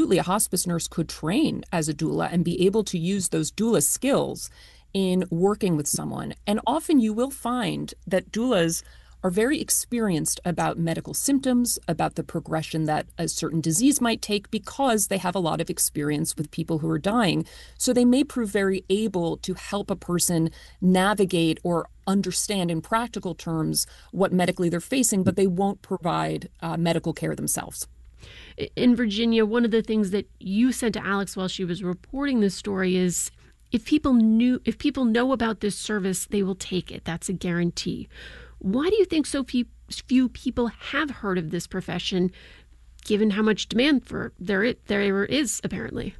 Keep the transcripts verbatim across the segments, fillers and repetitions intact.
absolutely, a hospice nurse could train as a doula and be able to use those doula skills in working with someone. And often you will find that doulas are very experienced about medical symptoms, about the progression that a certain disease might take, because they have a lot of experience with people who are dying. So they may prove very able to help a person navigate or understand in practical terms what medically they're facing, but they won't provide uh, medical care themselves. In Virginia, one of the things that you said to Alex while she was reporting this story is, if people knew, if people know about this service, they will take it. That's a guarantee. Why do you think so few, few people have heard of this profession, given how much demand for there it, there is, apparently?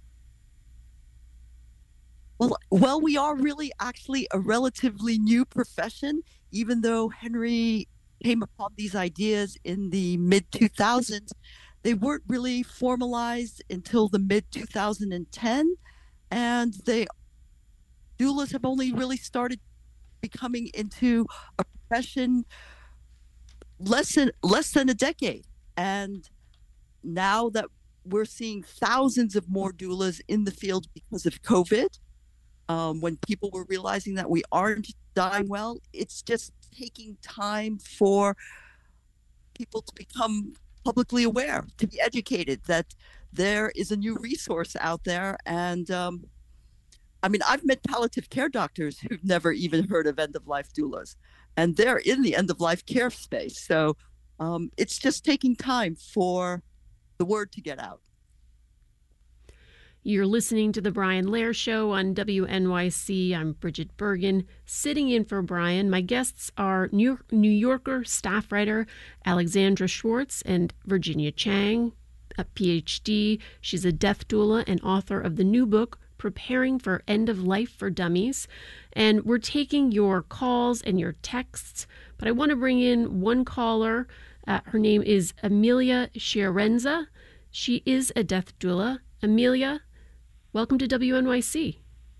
Well, well, we are really actually a relatively new profession, even though Henry came upon these ideas in the mid two thousands. They weren't really formalized until the mid twenty ten, and they doulas have only really started becoming into a profession less than less than a decade. And now that we're seeing thousands of more doulas in the field because of COVID, um, when people were realizing that we aren't dying well, it's just taking time for people to become publicly aware, to be educated that there is a new resource out there. And um, I mean, I've met palliative care doctors who've never even heard of end-of-life doulas, and they're in the end-of-life care space. So um, it's just taking time for the word to get out. You're listening to The Brian Lehrer Show on W N Y C. I'm Bridget Bergen, sitting in for Brian. My guests are New Yorker staff writer Alexandra Schwartz and Virginia Chang, a P H D. She's a death doula and author of the new book, Preparing for End of Life for Dummies. And we're taking your calls and your texts, but I want to bring in one caller. Uh, her name is Amelia Sciarenza. She is a death doula. Amelia, welcome to W N Y C.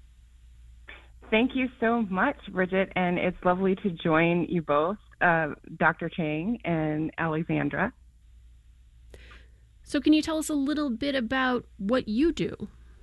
Thank you so much, Bridget, and it's lovely to join you both, uh, Doctor Chang and Alexandra. So can you tell us a little bit about what you do?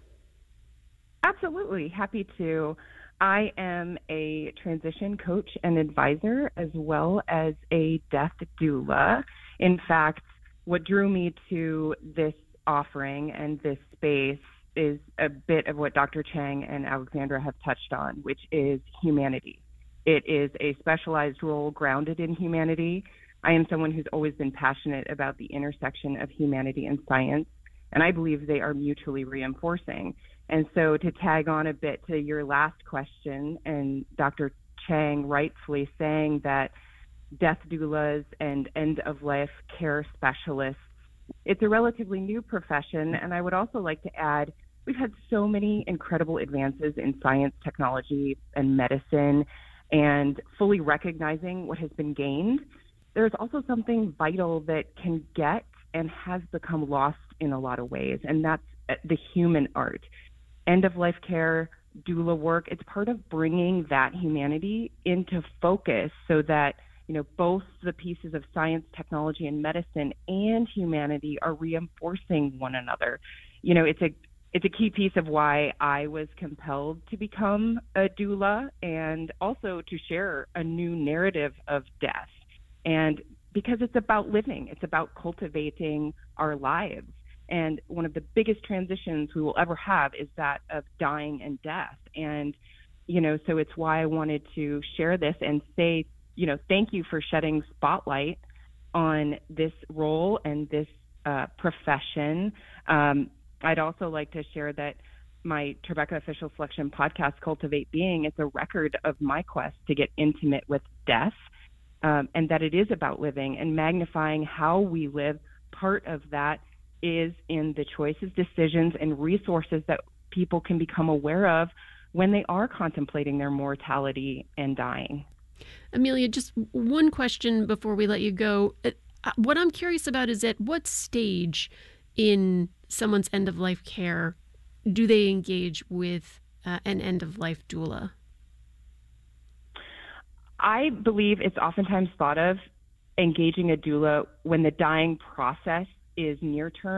Absolutely, happy to. I am a transition coach and advisor, as well as a death doula. In fact, what drew me to this offering and this space is a bit of what Doctor Chang and Alexandra have touched on, which is humanity. It is a specialized role grounded in humanity. I am someone who's always been passionate about the intersection of humanity and science, and I believe they are mutually reinforcing. And so to tag on a bit to your last question, and Doctor Chang rightfully saying that death doulas and end-of-life care specialists, it's a relatively new profession. And I would also like to add, we've had so many incredible advances in science, technology, and medicine, and fully recognizing what has been gained, there's also something vital that can get and has become lost in a lot of ways, and that's the human art. End-of-life care, doula work, it's part of bringing that humanity into focus so that, you know, both the pieces of science, technology, and medicine and humanity are reinforcing one another. You know, it's a it's a key piece of why I was compelled to become a doula and also to share a new narrative of death. And because it's about living, it's about cultivating our lives. And one of the biggest transitions we will ever have is that of dying and death. And, you know, so it's why I wanted to share this and say, you know, thank you for shedding spotlight on this role and this uh, profession. Um, I'd also like to share that my Tribeca Official Selection podcast, Cultivate Being, it's a record of my quest to get intimate with death, um, and that it is about living and magnifying how we live. Part of that is in the choices, decisions, and resources that people can become aware of when they are contemplating their mortality and dying. Amelia, just one question before we let you go. What I'm curious about is, at what stage in someone's end-of-life care do they engage with uh, an end-of-life doula? I believe it's oftentimes thought of engaging a doula when the dying process is near term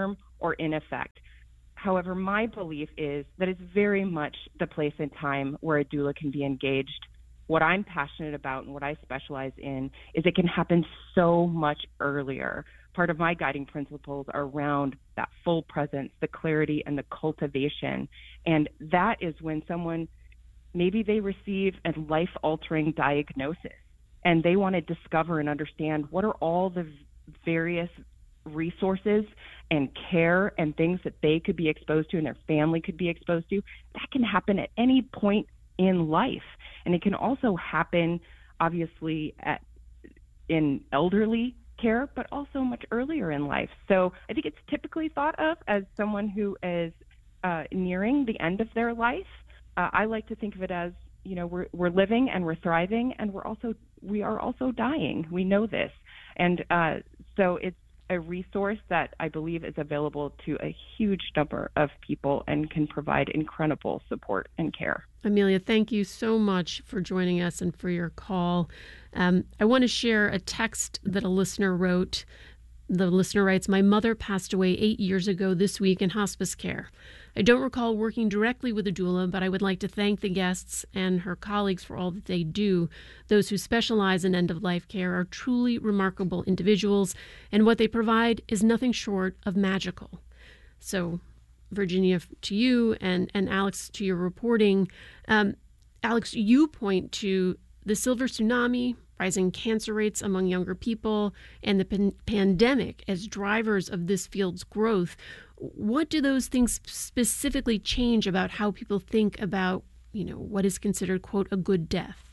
or in effect. However, my belief is that it's very much the place and time where a doula can be engaged. What I'm passionate about and what I specialize in is it can happen so much earlier. Part of my guiding principles are around that full presence, the clarity, and the cultivation. And that is when someone, maybe they receive a life-altering diagnosis and they want to discover and understand what are all the various resources and care and things that they could be exposed to and their family could be exposed to. That can happen at any point in life. And it can also happen, obviously, at, in elderly care, but also much earlier in life. So I think it's typically thought of as someone who is uh, nearing the end of their life. Uh, I like to think of it as, you know, we're we're living and we're thriving, and we're also we are also dying. We know this, and uh, so it's a resource that I believe is available to a huge number of people and can provide incredible support and care. Amelia, thank you so much for joining us and for your call. Um, I want to share a text that a listener wrote. The listener writes, "My mother passed away eight years ago this week in hospice care. I don't recall working directly with a doula, but I would like to thank the guests and her colleagues for all that they do. Those who specialize in end-of-life care are truly remarkable individuals, and what they provide is nothing short of magical." So, Virginia, to you, and, and Alex, to your reporting. Um, Alex, you point to the silver tsunami, rising cancer rates among younger people, and the pan- pandemic as drivers of this field's growth. What do those things specifically change about how people think about, you know, what is considered, quote, a good death?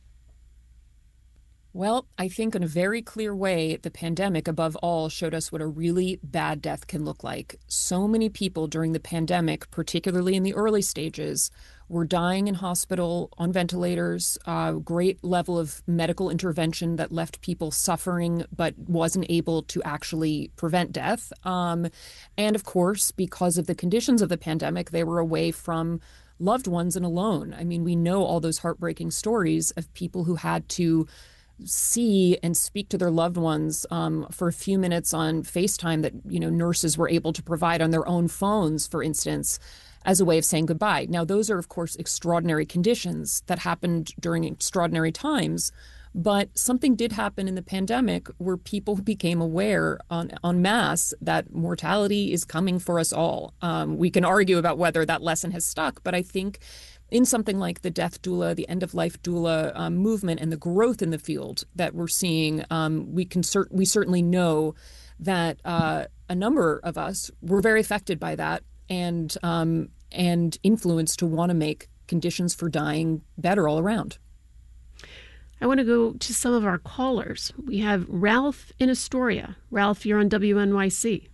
Well, I think in a very clear way, the pandemic, above all, showed us what a really bad death can look like. So many people during the pandemic, particularly in the early stages, were dying in hospital on ventilators, uh, great level of medical intervention that left people suffering but wasn't able to actually prevent death. Um, and of course, because of the conditions of the pandemic, they were away from loved ones and alone. I mean, we know all those heartbreaking stories of people who had to see and speak to their loved ones um, for a few minutes on FaceTime that, you know, nurses were able to provide on their own phones, for instance, as a way of saying goodbye. Now, those are, of course, extraordinary conditions that happened during extraordinary times. But something did happen in the pandemic where people became aware en, en masse that mortality is coming for us all. Um, we can argue about whether that lesson has stuck, but I think in something like the death doula, the end-of-life doula um, movement, and the growth in the field that we're seeing, um, we can cert- we certainly know that uh, a number of us were very affected by that and um, and influenced to want to make conditions for dying better all around. I want to go to some of our callers. We have Ralph in Astoria. Ralph, you're on W N Y C.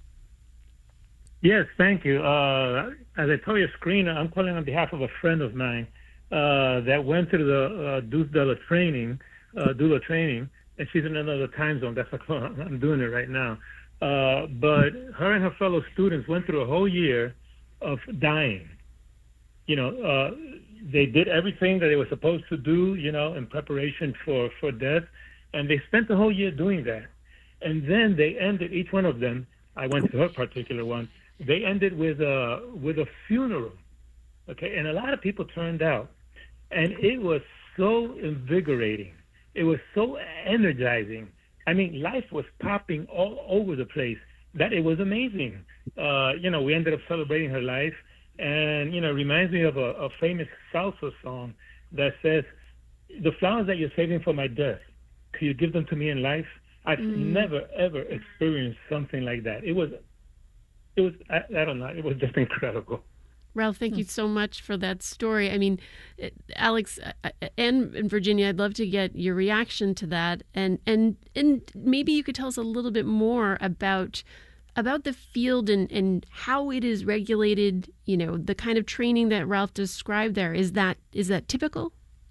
Yes, thank you. Uh, as I told your screen, I'm calling on behalf of a friend of mine uh, that went through the uh, doula training, uh, doula training, and she's in another time zone. That's why I'm doing it right now. Uh, but her and her fellow students went through a whole year of dying. You know, uh, they did everything that they were supposed to do, you know, in preparation for, for death, and they spent the whole year doing that. And then they ended, each one of them, I went to her particular one, they ended with a with a funeral, okay? And a lot of people turned out, and it was so invigorating. It was so energizing. I mean, life was popping all over the place. That it was amazing. Uh, you know, we ended up celebrating her life, and you know, it reminds me of a, a famous salsa song that says, "The flowers that you're saving for my death, could you give them to me in life?" I've mm. never ever experienced something like that. It was. It was, I, I don't know, it was just incredible. Ralph, thank you so much for that story. I mean, Alex and, and Virginia, I'd love to get your reaction to that. And, and, and maybe you could tell us a little bit more about about the field and, and how it is regulated, you know, the kind of training that Ralph described there. Is that is that typical?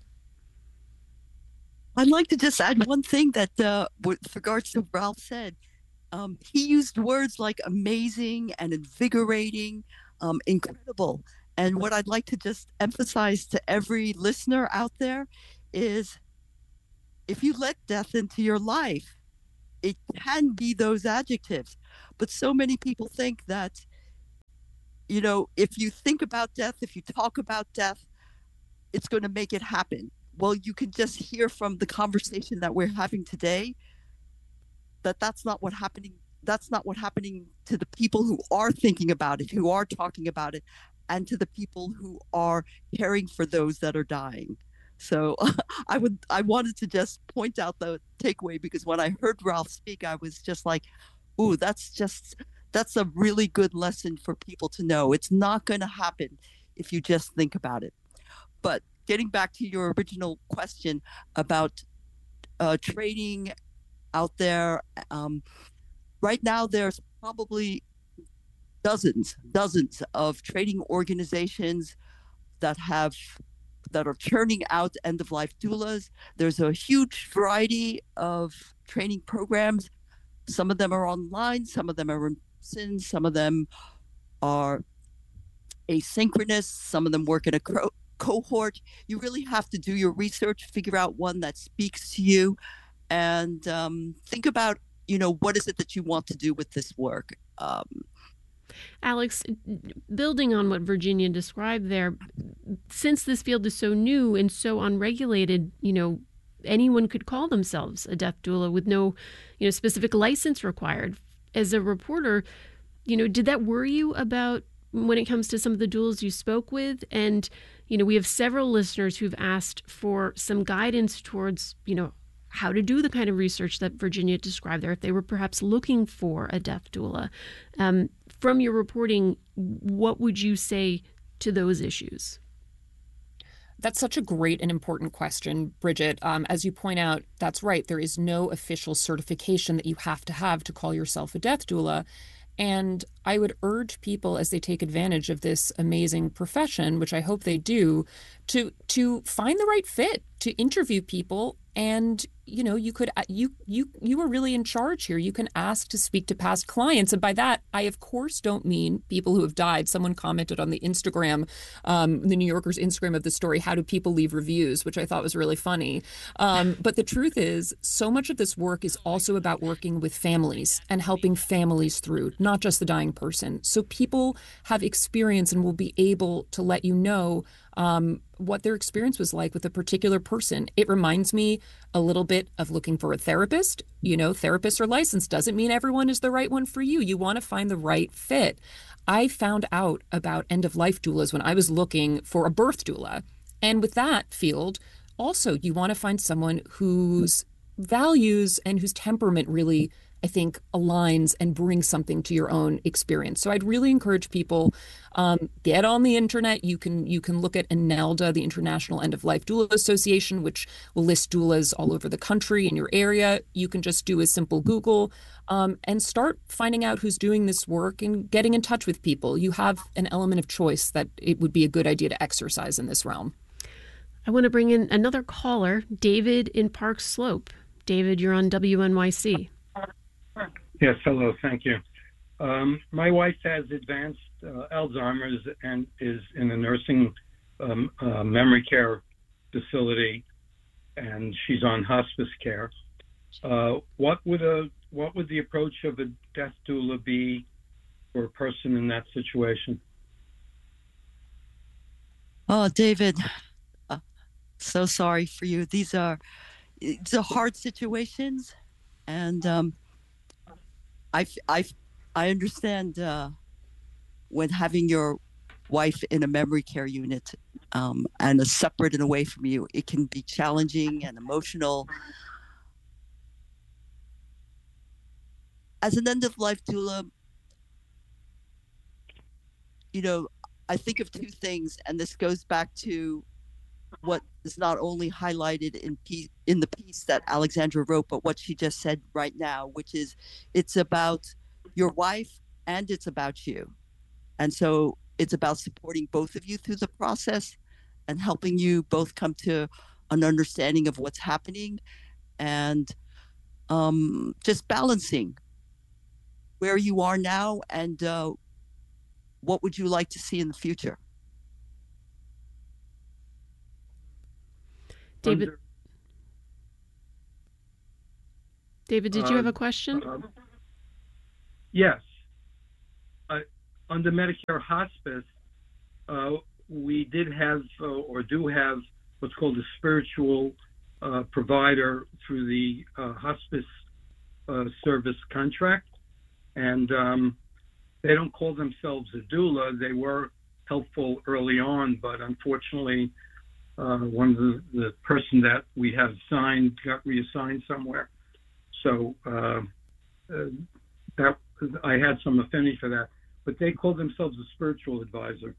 I'd like to just add one thing that uh, with regards to what Ralph said. Um, he used words like amazing and invigorating, um, incredible. And what I'd like to just emphasize to every listener out there is if you let death into your life, it can be those adjectives. But so many people think that, you know, if you think about death, if you talk about death, it's going to make it happen. Well, you can just hear from the conversation that we're having today that that's not what happening. That's not what happening to the people who are thinking about it, who are talking about it, and to the people who are caring for those that are dying. So I would, I wanted to just point out the takeaway, because when I heard Ralph speak, I was just like, ooh, that's just, that's a really good lesson for people to know. It's not going to happen if you just think about it. But getting back to your original question about uh, training out there, um, right now there's probably dozens, dozens of training organizations that have that are churning out end-of-life doulas. There's a huge variety of training programs. Some of them are online, some of them are in person, some of them are asynchronous, some of them work in a co- cohort. You really have to do your research, figure out one that speaks to you, and um, think about, you know, what is it that you want to do with this work. Um, Alex, building on what Virginia described there, since this field is so new and so unregulated, you know, anyone could call themselves a death doula with no, you know, specific license required. As a reporter, you know, did that worry you about when it comes to some of the doulas you spoke with? And, you know, we have several listeners who've asked for some guidance towards, you know, how to do the kind of research that Virginia described there, if they were perhaps looking for a death doula. Um, from your reporting, what would you say to those issues? That's such a great and important question, Bridget. Um, as you point out, that's right. There is no official certification that you have to have to call yourself a death doula. And I would urge people, as they take advantage of this amazing profession, which I hope they do, to to find the right fit, to interview people. And, you know, you could you you you are really in charge here. You can ask to speak to past clients. And by that, I, of course, don't mean people who have died. Someone commented on the Instagram, um, the New Yorker's Instagram of the story, how do people leave reviews, which I thought was really funny. Um, but the truth is, so much of this work is also about working with families and helping families through, not just the dying person. So people have experience and will be able to let you know Um, what their experience was like with a particular person. It reminds me a little bit of looking for a therapist. You know, therapists are licensed. Doesn't mean everyone is the right one for you. You want to find the right fit. I found out about end-of-life doulas when I was looking for a birth doula. And with that field, also, you want to find someone whose values and whose temperament really, I think, aligns and brings something to your own experience. So I'd really encourage people, um, get on the internet. You can you can look at INELDA, the International End-of-Life Doula Association, which will list doulas all over the country in your area. You can just do a simple Google um, and start finding out who's doing this work and getting in touch with people. You have an element of choice that it would be a good idea to exercise in this realm. I want to bring in another caller, David in Park Slope. David, you're on W N Y C. Yes, hello, thank you. Um, my wife has advanced uh, Alzheimer's and is in a nursing um, uh, memory care facility, and she's on hospice care. Uh, what would a what would the approach of a death doula be for a person in that situation? Oh, David, uh, so sorry for you. These are these are hard situations, and um, I, I, I understand uh, when having your wife in a memory care unit um, and a separate and away from you, it can be challenging and emotional. As an end-of-life doula, you know, I think of two things, and this goes back to what is not only highlighted in piece, in the piece that Alexandra wrote, but what she just said right now, which is it's about your wife and it's about you. And so it's about supporting both of you through the process and helping you both come to an understanding of what's happening, and um, just balancing where you are now and uh, what would you like to see in the future. David, David, did you have a question? Uh, yes. Uh, under Medicare hospice, uh, we did have uh, or do have what's called a spiritual uh, provider through the uh, hospice uh, service contract. And um, they don't call themselves a doula. They were helpful early on, but unfortunately, uh, one of the, the person that we had assigned got reassigned somewhere. So uh, uh, that I had some affinity for that. But they call themselves a spiritual advisor.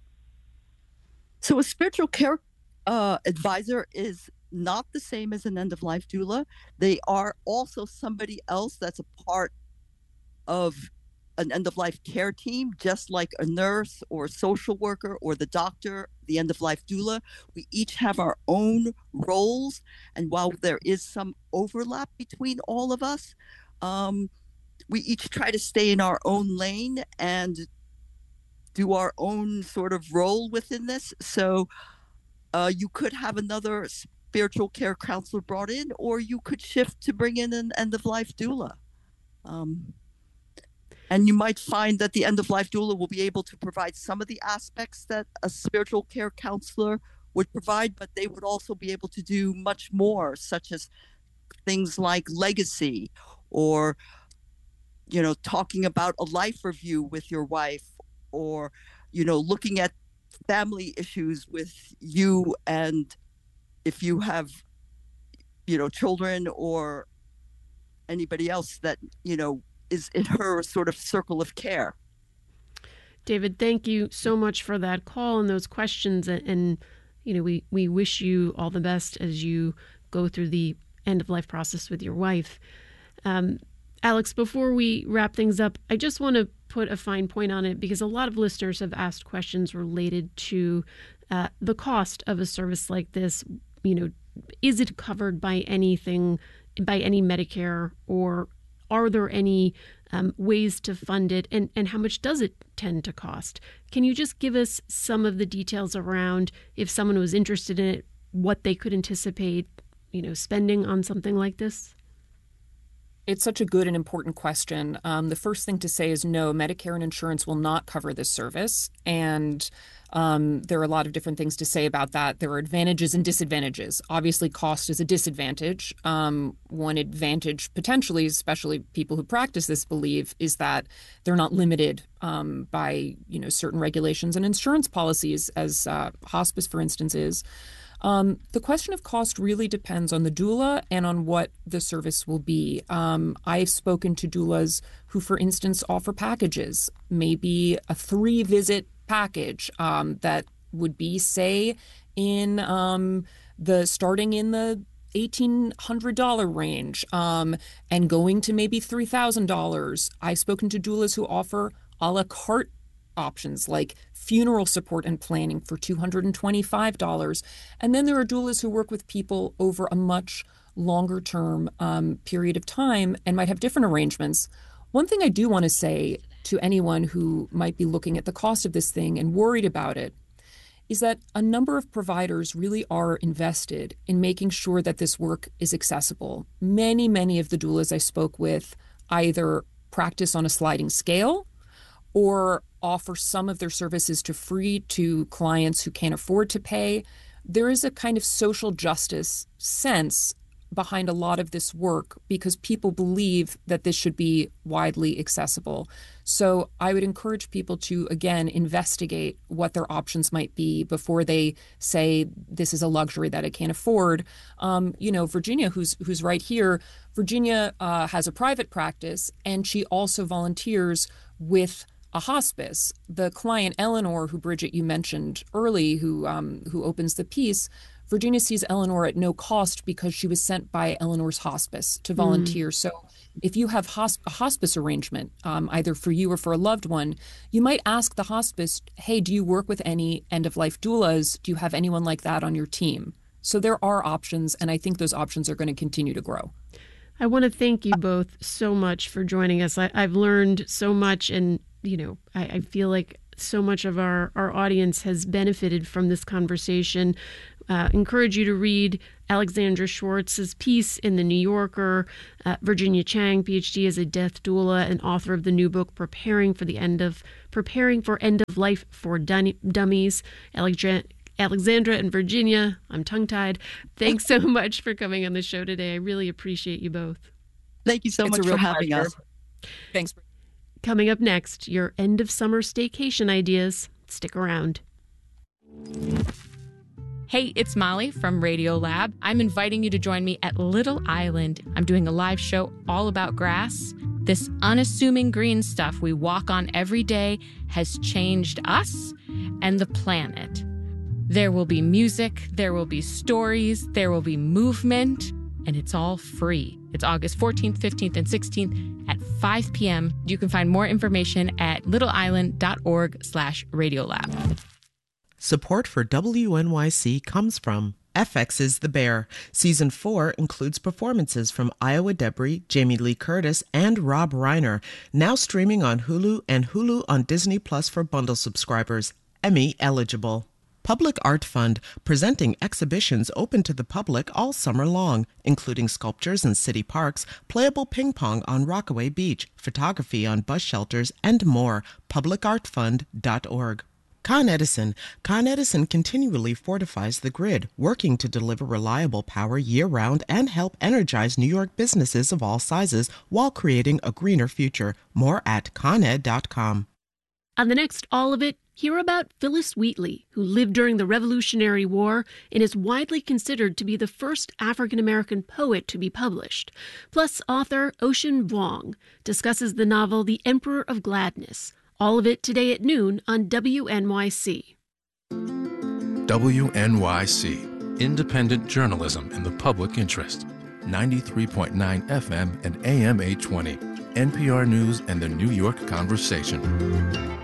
So a spiritual care uh, advisor is not the same as an end-of-life doula. They are also somebody else that's a part of an end-of-life care team, just like a nurse or a social worker or the doctor, the end-of-life doula. We each have our own roles, and while there is some overlap between all of us, um, we each try to stay in our own lane and do our own sort of role within this. So uh, you could have another spiritual care counselor brought in, or you could shift to bring in an end-of-life doula. Um, And you might find that the end-of-life doula will be able to provide some of the aspects that a spiritual care counselor would provide, but they would also be able to do much more, such as things like legacy, or, you know, talking about a life review with your wife, or, you know, looking at family issues with you, and if you have, you know, children or anybody else that, you know, is in her sort of circle of care. David, thank you so much for that call and those questions. And, and you know, we, we wish you all the best as you go through the end-of-life process with your wife. Um, Alex, before we wrap things up, I just want to put a fine point on it, because a lot of listeners have asked questions related to uh, the cost of a service like this. You know, is it covered by anything, by any Medicare, or are there any um, ways to fund it, and, and how much does it tend to cost? Can you just give us some of the details around, if someone was interested in it, what they could anticipate, you know, spending on something like this? It's such a good and important question. Um, the first thing to say is no, Medicare and insurance will not cover this service. And um, there are a lot of different things to say about that. There are advantages and disadvantages. Obviously, cost is a disadvantage. Um, one advantage, potentially, especially people who practice this believe, is that they're not limited um, by, you know, certain regulations and insurance policies, as uh, hospice, for instance, is. Um, the question of cost really depends on the doula and on what the service will be. Um, I've spoken to doulas who, for instance, offer packages, maybe a three-visit package um, that would be, say, in um, the starting in the eighteen hundred dollars range um, and going to maybe three thousand dollars. I've spoken to doulas who offer a la carte options like funeral support and planning for two hundred twenty-five dollars. And then there are doulas who work with people over a much longer term um, period of time and might have different arrangements. One thing I do want to say to anyone who might be looking at the cost of this thing and worried about it is that a number of providers really are invested in making sure that this work is accessible. Many, many of the doulas I spoke with either practice on a sliding scale or offer some of their services to free to clients who can't afford to pay. There is a kind of social justice sense behind a lot of this work because people believe that this should be widely accessible. So I would encourage people to, again, investigate what their options might be before they say this is a luxury that I can't afford. Um, you know, Virginia, who's who's right here, Virginia uh, has a private practice, and she also volunteers with a hospice. The client, Eleanor, who Bridget, you mentioned early, who um, who opens the piece, Virginia sees Eleanor at no cost because she was sent by Eleanor's hospice to volunteer. Mm. So if you have hosp- a hospice arrangement, um, either for you or for a loved one, you might ask the hospice, hey, do you work with any end-of-life doulas? Do you have anyone like that on your team? So there are options, and I think those options are going to continue to grow. I want to thank you both so much for joining us. I, I've learned so much, and, you know, I, I feel like so much of our, our audience has benefited from this conversation. uh, encourage you to read Alexandra Schwartz's piece in The New Yorker. Uh, Virginia Chang, P H D, is a death doula and author of the new book, Preparing for the End of Preparing for End of Life for Dun- Dummies. Alexandra Alexandra and Virginia, I'm tongue-tied. Thanks so much for coming on the show today. I really appreciate you both. Thank you so It's much a real for having pleasure. us. Thanks. Coming up next, your end of summer staycation ideas. Stick around. Hey, it's Molly from Radiolab. I'm inviting you to join me at Little Island. I'm doing a live show all about grass. This unassuming green stuff we walk on every day has changed us and the planet. There will be music, there will be stories, there will be movement, and it's all free. It's August fourteenth, fifteenth, and sixteenth at five p.m. You can find more information at littleisland.org slash Radiolab. Support for W N Y C comes from F X's The Bear. Season four includes performances from Iowa Debris, Jamie Lee Curtis, and Rob Reiner. Now streaming on Hulu and Hulu on Disney Plus for bundle subscribers. Emmy eligible. Public Art Fund, presenting exhibitions open to the public all summer long, including sculptures in city parks, playable ping pong on Rockaway Beach, photography on bus shelters, and more. public art fund dot org. Con Edison. Con Edison continually fortifies the grid, working to deliver reliable power year-round and help energize New York businesses of all sizes while creating a greener future. More at con ed dot com. On the next All of It, hear about Phyllis Wheatley, who lived during the Revolutionary War and is widely considered to be the first African-American poet to be published. Plus, author Ocean Vuong discusses the novel The Emperor of Gladness. All of it today at noon on W N Y C. W N Y C, independent journalism in the public interest. ninety-three point nine F M and A M eight twenty. N P R News and the New York Conversation.